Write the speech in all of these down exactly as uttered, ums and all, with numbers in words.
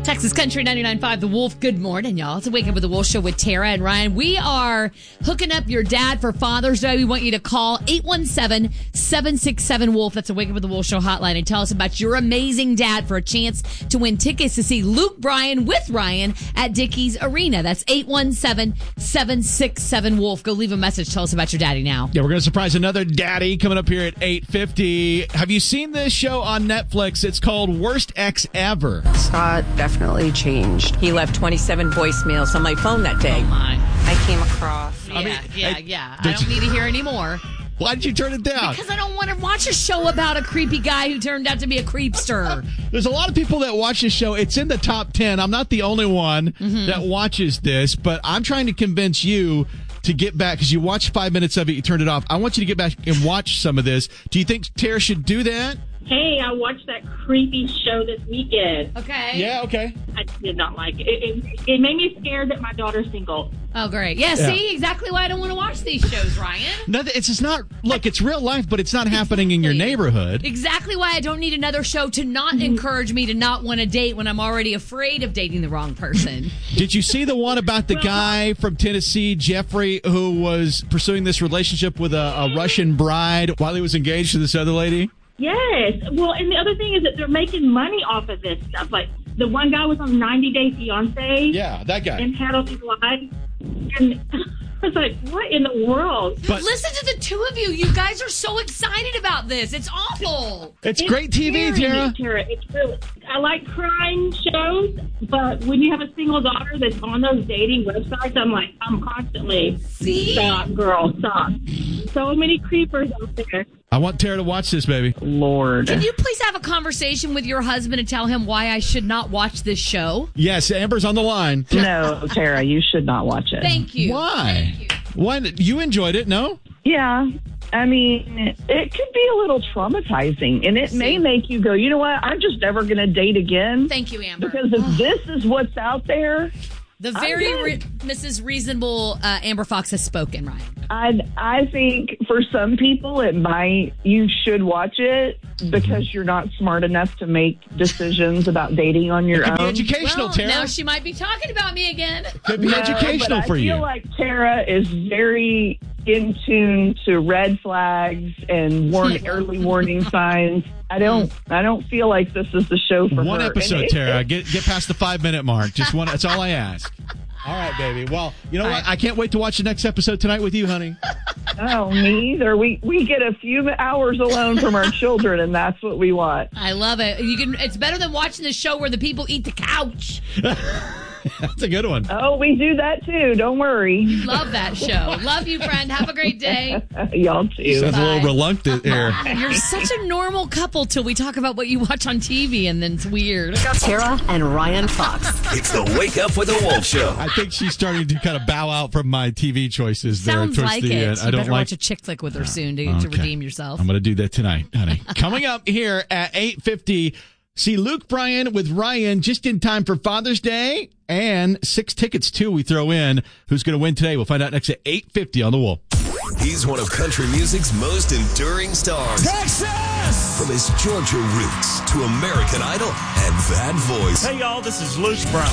Texas Country ninety-nine point five, The Wolf. Good morning, y'all. It's a Wake Up with the Wolf show with Tara and Ryan. We are hooking up your dad for Father's Day. We want you to call eight one seven, seven six seven, WOLF. That's a Wake Up with the Wolf show hotline. And tell us about your amazing dad for a chance to win tickets to see Luke Bryan with Ryan at Dickies Arena. That's eight one seven, seven six seven, WOLF. Go leave a message. Tell us about your daddy now. Yeah, we're going to surprise another daddy coming up here at eight fifty. Have you seen this show on Netflix? It's called Worst Ex Ever. Scott definitely changed. He left twenty-seven voicemails on my phone that day. Oh, my. I came across. Yeah, I mean, yeah, I- yeah. I did don't you- need to hear any more. Why did you turn it down? Because I don't want to watch a show about a creepy guy who turned out to be a creepster. There's a lot of people that watch this show. It's in the top ten. I'm not the only one Mm-hmm. that watches this, but I'm trying to convince you to get back, because you watched five minutes of it, you turned it off. I want you to get back and watch some of this. Do you think Tara should do that? Hey, I watched that creepy show this weekend. Okay. Yeah, okay. I did not like it. It, it, it made me scared that my daughter's single. Oh, great. Yeah, Yeah. see? Exactly why I don't want to watch these shows, Ryan. Nothing, it's just not, look, it's real life, but it's not happening in your neighborhood. Exactly why I don't need another show to not encourage me to not want to date when I'm already afraid of dating the wrong person. Did you see the one about the guy from Tennessee, Jeffrey, who was pursuing this relationship with a, a Russian bride while he was engaged to this other lady? Yes. Well, and the other thing is that they're making money off of this stuff. Like, the one guy was on ninety day fiance. Yeah, that guy. And had all these lives. And I was like, what in the world? But Listen to the two of you. You guys are so excited about this. It's awful. it's great T V, scary, Tara. Tara. It's really, I like crime shows, but when you have a single daughter that's on those dating websites, I'm like, I'm constantly, See? stop, girl, stop. So many creepers out there. I want Tara to watch this, baby. Lord. Can you please have a conversation with your husband and tell him why I should not watch this show? Yes, Amber's on the line. No, Tara, you should not watch it. Thank you. Why? Thank you. Why? You enjoyed it, no? Yeah. I mean, it could be a little traumatizing, and it may See? make you go, you know what? I'm just never going to date again. Thank you, Amber. Because if this is what's out there, The very I'm re- good. Missus Reasonable uh, Amber Fox has spoken, Ryan. I I think for some people it might, you should watch it because you're not smart enough to make decisions about dating on your It could be own. educational, Well, Tara. now she might be talking about me again. Could be No, educational but for I you. feel like Tara is very in tune to red flags and warn, early warning signs. I don't. I don't feel like this is the show for One her. episode, And it- Tara. Get get past the five minute mark. Just one. That's all I ask. All right, baby. Well, you know All what? right. I can't wait to watch the next episode tonight with you, honey. Oh, me either. We we get a few hours alone from our children, and that's what we want. I love it. You can. It's better than watching the show where the people eat the couch. That's a good one. Oh, we do that too. Don't worry. Love that show. Love you, friend. Have a great day. Y'all too. Sounds a little Bye. reluctant here. You're such a normal couple till we talk about what you watch on T V, and then it's weird. Tara and Ryan Fox. It's the Wake Up with the Wolf Show. I think she's starting to kind of bow out from my T V choices there Sounds towards like the it. end. You I don't better like. watch a chick flick with her soon to, to Okay. redeem yourself. I'm going to do that tonight, honey. Coming up here at eight fifty, see Luke Bryan with Ryan just in time for Father's Day, and six tickets, too, we throw in. Who's going to win today? We'll find out next at eight fifty on The Wolf. He's one of country music's most enduring stars. Texas! From his Georgia roots to American Idol and that voice. Hey, y'all, this is Luke Bryan.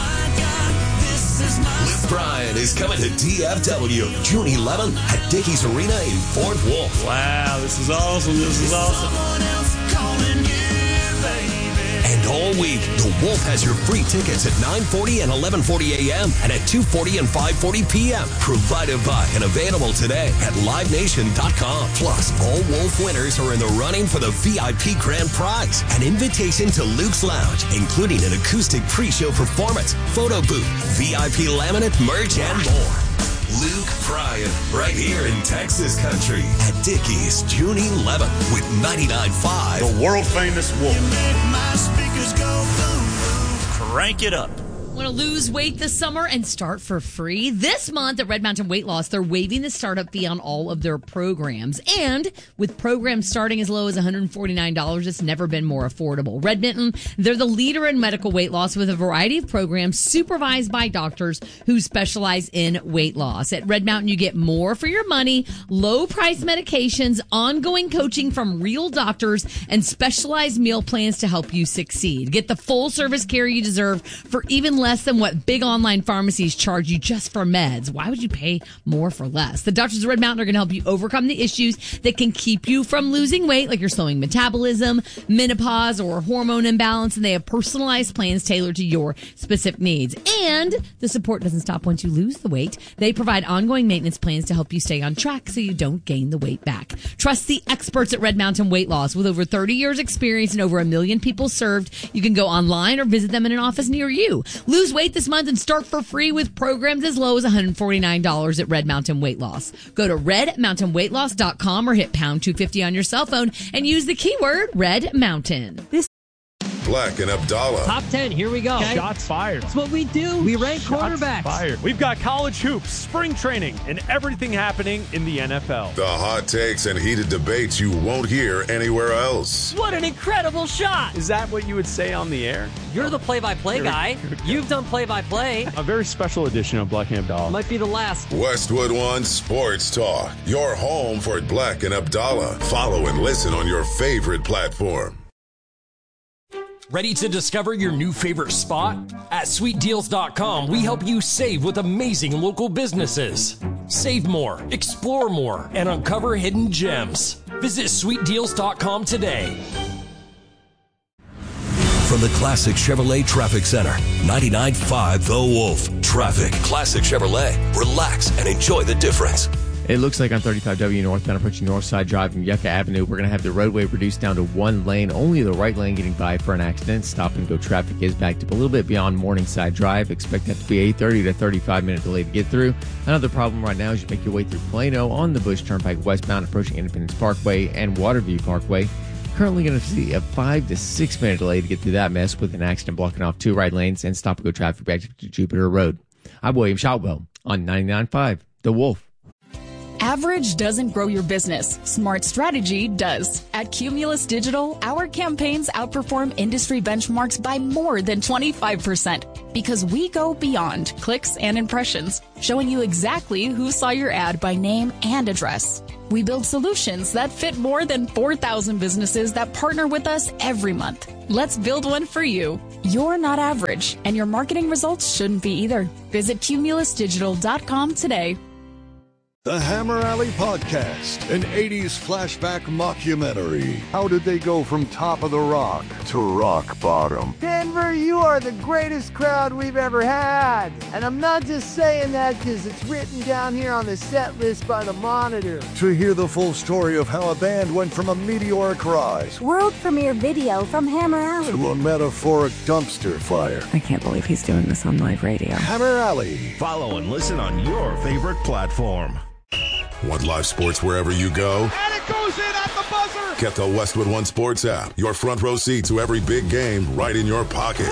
Luke Bryan is coming to D F W June eleventh at Dickies Arena in Fort Worth. Wow, this is awesome. This is awesome. And all week, The Wolf has your free tickets at nine forty and eleven forty a.m. and at two forty and five forty p.m. Provided by and available today at live nation dot com. Plus, all Wolf winners are in the running for the V I P grand prize, an invitation to Luke's Lounge, including an acoustic pre-show performance, photo booth, V I P laminate, merch, and more. Luke Bryan, right here in Texas Country at Dickies, June eleventh with ninety-nine point five. The world famous Wolf. Crank it up. Want to lose weight this summer and start for free? This month at Red Mountain Weight Loss, they're waiving the startup fee on all of their programs. And with programs starting as low as one hundred forty-nine dollars, it's never been more affordable. Red Mountain, they're the leader in medical weight loss with a variety of programs supervised by doctors who specialize in weight loss. At Red Mountain, you get more for your money, low price medications, ongoing coaching from real doctors, and specialized meal plans to help you succeed. Get the full service care you deserve for even less than what big online pharmacies charge you just for meds. Why would you pay more for less? The doctors at Red Mountain are going to help you overcome the issues that can keep you from losing weight, like your slowing metabolism, menopause, or hormone imbalance, and they have personalized plans tailored to your specific needs. And the support doesn't stop once you lose the weight. They provide ongoing maintenance plans to help you stay on track so you don't gain the weight back. Trust the experts at Red Mountain Weight Loss. With over thirty years experience and over a million people served, you can go online or visit them in an office near you. Lose weight this month and start for free with programs as low as one hundred forty-nine dollars at Red Mountain Weight Loss. Go to red mountain weight loss dot com or hit pound two fifty on your cell phone and use the keyword Red Mountain. This Black and Abdallah. Top ten, here we go. Okay. Shots fired. That's what we do. We rank Shots quarterbacks. Fired. We've got college hoops, spring training, and everything happening in the N F L. The hot takes and heated debates you won't hear anywhere else. What an incredible shot. Is that what you would say on the air? You're the play-by-play guy. You've done play-by-play. A very special edition of Black and Abdallah. Might be the last. Westwood One Sports Talk. Your home for Black and Abdallah. Follow and listen on your favorite platform. Ready to discover your new favorite spot? At sweet deals dot com, we help you save with amazing local businesses. Save more, explore more, and uncover hidden gems. Visit sweet deals dot com today. From the Classic Chevrolet Traffic Center, ninety-nine point five The Wolf. Traffic. Classic Chevrolet. Relax and enjoy the difference. It looks like on thirty-five W northbound approaching Northside Drive from Yucca Avenue, we're going to have the roadway reduced down to one lane, only the right lane getting by for an accident. Stop and go traffic is backed up a little bit beyond Morningside Drive. Expect that to be a thirty to thirty-five minute delay to get through. Another problem right now is you make your way through Plano on the Bush Turnpike westbound approaching Independence Parkway and Waterview Parkway. Currently going to see a five to six minute delay to get through that mess with an accident blocking off two right lanes and stop and go traffic back to Jupiter Road. I'm William Shotwell on ninety-nine point five The Wolf. Average doesn't grow your business. Smart strategy does. At Cumulus Digital, our campaigns outperform industry benchmarks by more than twenty-five percent because we go beyond clicks and impressions, showing you exactly who saw your ad by name and address. We build solutions that fit more than four thousand businesses that partner with us every month. Let's build one for you. You're not average, and your marketing results shouldn't be either. Visit cumulus digital dot com today. The Hammer Alley Podcast, an eighties flashback mockumentary. How did they go from top of the rock to rock bottom? Denver, you are the greatest crowd we've ever had. And I'm not just saying that because it's written down here on the set list by the Monitor. To hear the full story of how a band went from a meteoric rise, world premiere video from Hammer Alley, to a metaphoric dumpster fire. I can't believe he's doing this on live radio. Hammer Alley. Follow and listen on your favorite platform. Want live sports wherever you go? And it goes in at the buzzer! Get the Westwood One Sports app. Your front row seat to every big game right in your pocket.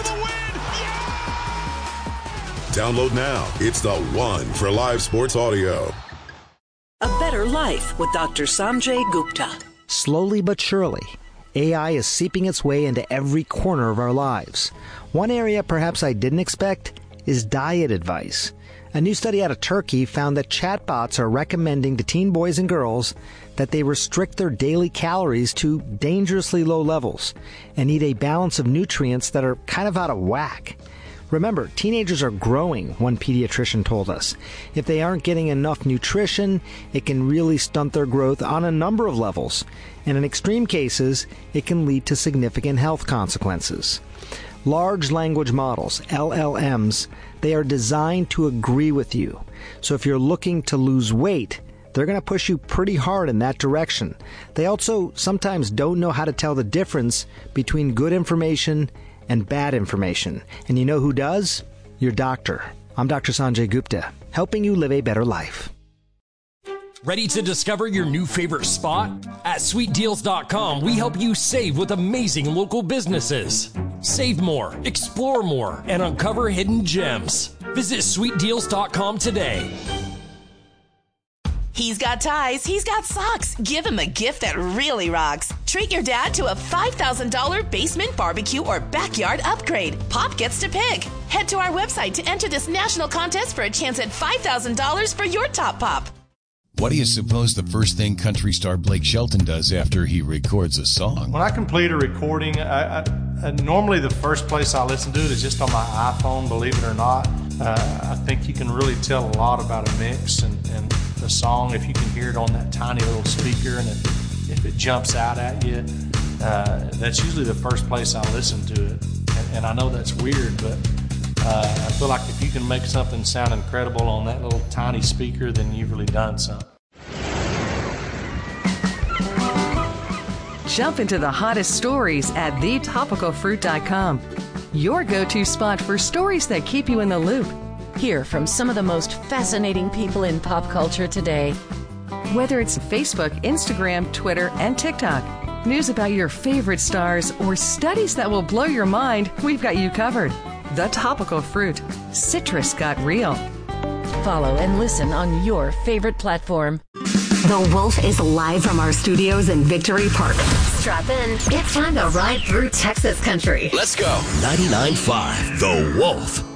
Download now. It's the one for live sports audio. A better life with Doctor Sanjay Gupta. Slowly but surely, A I is seeping its way into every corner of our lives. One area perhaps I didn't expect is diet advice. A new study out of Turkey found that chatbots are recommending to teen boys and girls that they restrict their daily calories to dangerously low levels and eat a balance of nutrients that are kind of out of whack. Remember, teenagers are growing, one pediatrician told us. If they aren't getting enough nutrition, it can really stunt their growth on a number of levels. And in extreme cases, it can lead to significant health consequences. Large language models, L L Ms, they are designed to agree with you. So if you're looking to lose weight, they're going to push you pretty hard in that direction. They also sometimes don't know how to tell the difference between good information and bad information. And you know who does? Your doctor. I'm Doctor Sanjay Gupta, helping you live a better life. Ready to discover your new favorite spot? At sweet deals dot com, we help you save with amazing local businesses. Save more, explore more, and uncover hidden gems. Visit sweet deals dot com today. He's got ties, he's got socks. Give him a gift that really rocks. Treat your dad to a five thousand dollars basement barbecue or backyard upgrade. Pop gets to pick. Head to our website to enter this national contest for a chance at five thousand dollars for your top pop. What do you suppose the first thing country star Blake Shelton does after he records a song? When I complete a recording, I, I, I, normally the first place I listen to it is just on my iPhone, believe it or not. Uh, I think you can really tell a lot about a mix and, and the song if you can hear it on that tiny little speaker, and if, if it jumps out at you. Uh, that's usually the first place I listen to it. And, and I know that's weird, but uh, I feel like if you can make something sound incredible on that little tiny speaker, then you've really done something. Jump into the hottest stories at the topical fruit dot com. Your go-to spot for stories that keep you in the loop. Hear from some of the most fascinating people in pop culture today. Whether it's Facebook, Instagram, Twitter, and TikTok, news about your favorite stars, or studies that will blow your mind, we've got you covered. The Topical Fruit. Citrus got real. Follow and listen on your favorite platform. The Wolf is live from our studios in Victory Park. Strap in. It's time to ride through Texas country. Let's go. ninety-nine point five The Wolf.